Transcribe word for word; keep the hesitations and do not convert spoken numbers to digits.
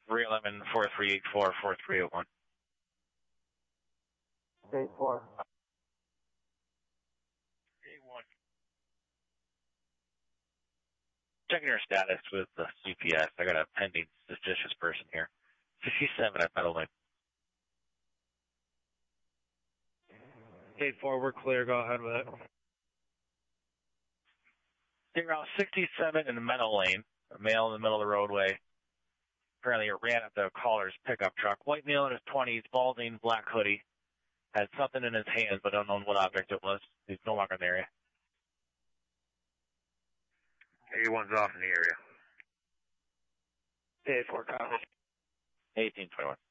three eleven, four three eight four, four three eight one. eight four. eight one. Checking your status with the C P S. I got a pending suspicious person here. fifty-seven at Meadow Lane. eight four, we're clear. Go ahead with it. Sitting around sixty-seven in the Meadow Lane. A male in the middle of the roadway. Apparently it ran at the caller's pickup truck. White male in his twenties, balding, black hoodie. Had something in his hands, but don't know what object it was. He's no longer in the area. eight one's off in the area. eight four, copy. eighteen twenty-one.